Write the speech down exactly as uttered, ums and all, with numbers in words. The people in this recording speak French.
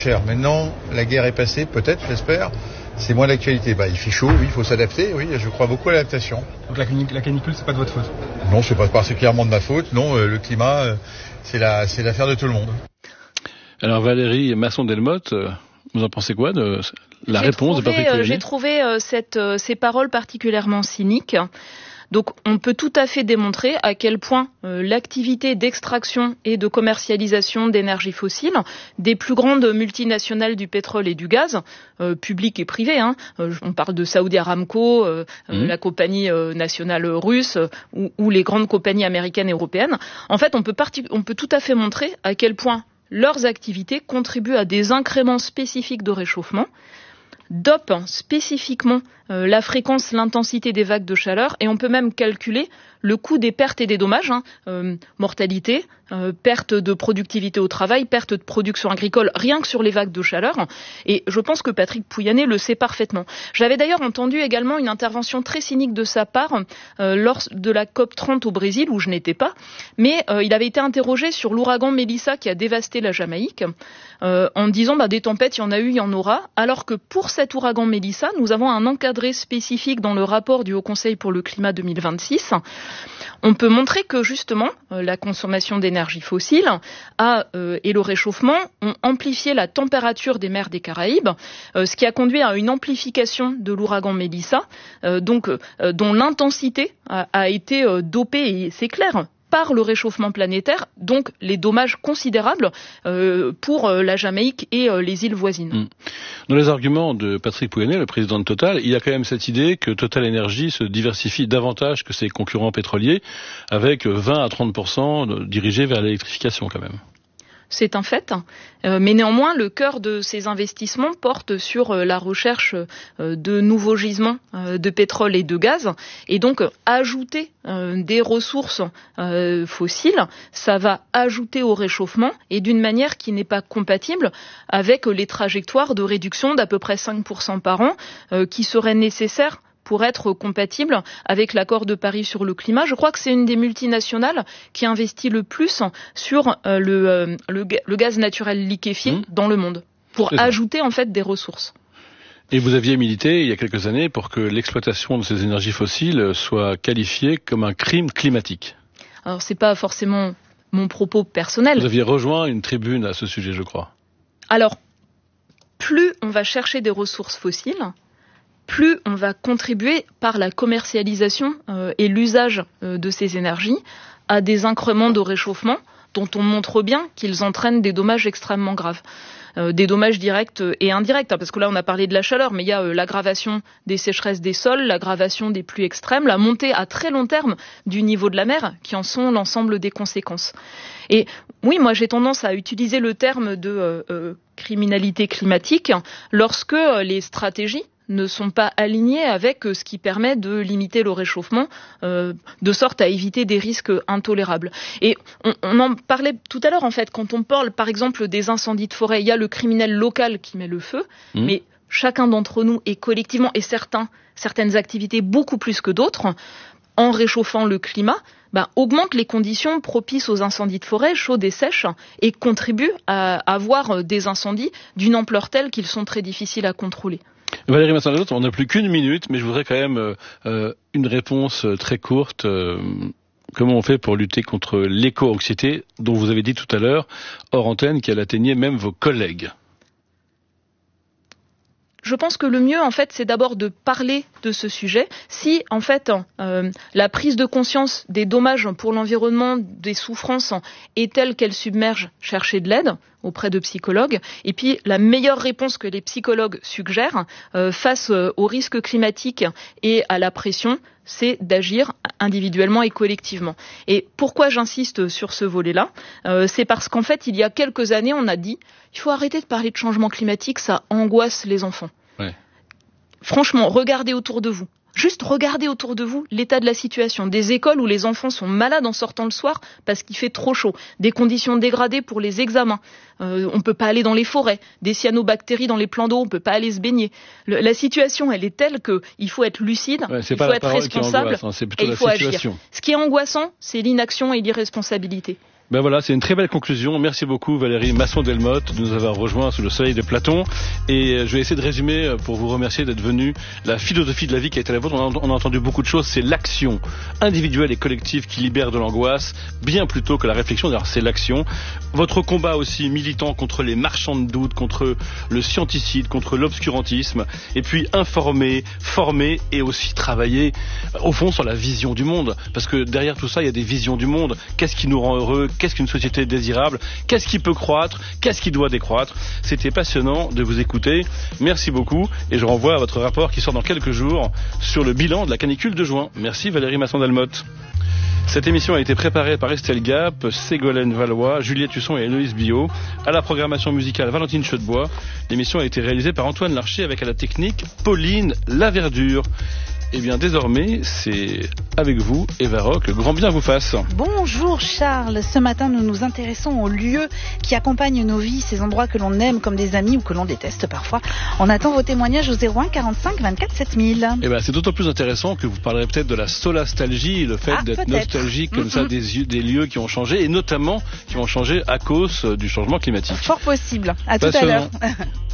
Maintenant, la guerre est passée, peut-être, j'espère. C'est moins d'actualité. Bah, il fait chaud, oui, il faut s'adapter. Oui, je crois beaucoup à l'adaptation. Donc la, la canicule, c'est pas de votre faute? Non, c'est pas particulièrement de ma faute. Non, euh, le climat, euh, c'est la, c'est l'affaire de tout le monde. Alors Valérie Masson-Delmotte, euh, vous en pensez quoi de la j'ai réponse trouvé, de Patrick euh, Pouyanné? J'ai trouvé euh, cette, euh, ces paroles particulièrement cyniques. Donc on peut tout à fait démontrer à quel point euh, l'activité d'extraction et de commercialisation d'énergie fossile des plus grandes multinationales du pétrole et du gaz, euh, publiques et privées, hein, euh, on parle de Saudi Aramco, euh, mmh. la compagnie euh, nationale russe euh, ou, ou les grandes compagnies américaines et européennes, en fait on peut, partic- on peut tout à fait montrer à quel point leurs activités contribuent à des incréments spécifiques de réchauffement, dopent spécifiquement euh, la fréquence, l'intensité des vagues de chaleur, et on peut même calculer le coût des pertes et des dommages, hein, euh, mortalité, euh, perte de productivité au travail, perte de production agricole, rien que sur les vagues de chaleur. Et je pense que Patrick Pouyanné le sait parfaitement. J'avais d'ailleurs entendu également une intervention très cynique de sa part euh, lors de la COP trente au Brésil, où je n'étais pas, mais euh, il avait été interrogé sur l'ouragan Mélissa qui a dévasté la Jamaïque, euh, en disant bah, des tempêtes, il y en a eu, il y en aura, alors que pour cet ouragan Mélissa, nous avons un encadré spécifique dans le rapport du Haut Conseil pour le climat deux mille vingt-six. On peut montrer que justement euh, la consommation d'énergie fossile a, euh, et le réchauffement ont amplifié la température des mers des Caraïbes, euh, ce qui a conduit à une amplification de l'ouragan Mélissa, euh, donc euh, dont l'intensité a, a été euh, dopée, et c'est clair, par le réchauffement planétaire, donc les dommages considérables euh, pour euh, la Jamaïque et euh, les îles voisines. Mmh. Dans les arguments de Patrick Pouyanné, le président de Total, il y a quand même cette idée que Total Energy se diversifie davantage que ses concurrents pétroliers, avec vingt à trente pour cent dirigés vers l'électrification quand même. C'est un fait, euh, mais néanmoins le cœur de ces investissements porte sur euh, la recherche euh, de nouveaux gisements euh, de pétrole et de gaz, et donc euh, ajouter euh, des ressources euh, fossiles, ça va ajouter au réchauffement, et d'une manière qui n'est pas compatible avec les trajectoires de réduction d'à peu près cinq pour cent par an euh, qui seraient nécessaires pour être compatible avec l'accord de Paris sur le climat. Je crois que c'est une des multinationales qui investit le plus sur euh, le, euh, le, le gaz naturel liquéfié mmh. dans le monde, pour ajouter en fait des ressources. Et vous aviez milité il y a quelques années pour que l'exploitation de ces énergies fossiles soit qualifiée comme un crime climatique. Alors c'est pas forcément mon propos personnel. Vous aviez rejoint une tribune à ce sujet, je crois. Alors, plus on va chercher des ressources fossiles, plus on va contribuer par la commercialisation euh, et l'usage euh, de ces énergies à des increments de réchauffement dont on montre bien qu'ils entraînent des dommages extrêmement graves. Euh, des dommages directs et indirects, hein, parce que là on a parlé de la chaleur, mais il y a euh, l'aggravation des sécheresses des sols, l'aggravation des pluies extrêmes, la montée à très long terme du niveau de la mer, qui en sont l'ensemble des conséquences. Et oui, moi j'ai tendance à utiliser le terme de euh, euh, criminalité climatique lorsque euh, les stratégies ne sont pas alignés avec ce qui permet de limiter le réchauffement, euh, de sorte à éviter des risques intolérables. Et on, on en parlait tout à l'heure, en fait, quand on parle, par exemple, des incendies de forêt, il y a le criminel local qui met le feu, mmh. mais chacun d'entre nous, et collectivement, et certains, certaines activités beaucoup plus que d'autres, en réchauffant le climat, ben, augmente les conditions propices aux incendies de forêt, chaudes et sèches, et contribue à avoir des incendies d'une ampleur telle qu'ils sont très difficiles à contrôler. Valérie Masson-Delmotte, on n'a plus qu'une minute, mais je voudrais quand même euh, une réponse très courte. Euh, comment on fait pour lutter contre l'éco-anxiété dont vous avez dit tout à l'heure, hors antenne, qu'elle atteignait même vos collègues? Je pense que le mieux, en fait, c'est d'abord de parler de ce sujet. Si, en fait, euh, la prise de conscience des dommages pour l'environnement, des souffrances, est telle qu'elle submerge, chercher de l'aide auprès de psychologues. Et puis, la meilleure réponse que les psychologues suggèrent euh, face euh, aux risques climatiques et à la pression, c'est d'agir individuellement et collectivement. Et pourquoi j'insiste sur ce volet-là ? euh, C'est parce qu'en fait, il y a quelques années, on a dit il faut arrêter de parler de changement climatique, ça angoisse les enfants. Ouais. Franchement, regardez autour de vous. Juste regardez autour de vous l'état de la situation. Des écoles où les enfants sont malades en sortant le soir parce qu'il fait trop chaud. Des conditions dégradées pour les examens. Euh, on ne peut pas aller dans les forêts. Des cyanobactéries dans les plans d'eau, on ne peut pas aller se baigner. Le, la situation, elle est telle qu'il faut être lucide, ouais, il faut être responsable hein, c'est plutôt et il la faut situation. agir. Ce qui est angoissant, c'est l'inaction et l'irresponsabilité. Ben voilà, c'est une très belle conclusion. Merci beaucoup Valérie Masson-Delmotte de nous avoir rejoints sous le soleil de Platon. Et je vais essayer de résumer pour vous remercier d'être venu. La philosophie de la vie qui a été la vôtre, on a, on a entendu beaucoup de choses, c'est l'action individuelle et collective qui libère de l'angoisse, bien plutôt que la réflexion. D'ailleurs, c'est l'action. Votre combat aussi militant contre les marchands de doute, contre le scienticide, contre l'obscurantisme, et puis informer, former et aussi travailler au fond sur la vision du monde. Parce que derrière tout ça, il y a des visions du monde. Qu'est-ce qui nous rend heureux? Qu'est-ce qu'une société désirable? Qu'est-ce qui peut croître? Qu'est-ce qui doit décroître? C'était passionnant de vous écouter. Merci beaucoup. Et je renvoie à votre rapport qui sort dans quelques jours sur le bilan de la canicule de juin. Merci Valérie Masson-Delmotte. Cette émission a été préparée par Estelle Gap, Ségolène Valois, Juliette Husson et Héloïse Billot. À la programmation musicale, Valentine Chaudebois. L'émission a été réalisée par Antoine Larcher avec à la technique Pauline Laverdure. Eh bien, désormais, c'est avec vous, Eva Rock, le grand bien vous fasse. Bonjour Charles. Ce matin, nous nous intéressons aux lieux qui accompagnent nos vies, ces endroits que l'on aime comme des amis ou que l'on déteste parfois. On attend vos témoignages au zéro un quarante-cinq vingt-quatre sept mille. Eh bien, c'est d'autant plus intéressant que vous parlerez peut-être de la solastalgie, le fait ah, d'être peut-être. nostalgique comme mm-hmm. ça des, des lieux qui ont changé et notamment qui ont changé à cause du changement climatique. Fort possible. À tout à l'heure.